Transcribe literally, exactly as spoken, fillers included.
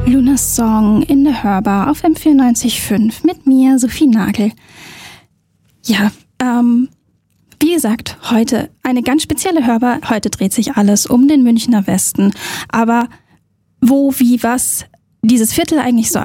Lunas Song in der Hörbar auf M vierundneunzig Komma fünf mit mir, Sophie Nagel. Ja, ähm, wie gesagt, heute eine ganz spezielle Hörbar. Heute dreht sich alles um den Münchner Westen. Aber wo, wie, was dieses Viertel eigentlich so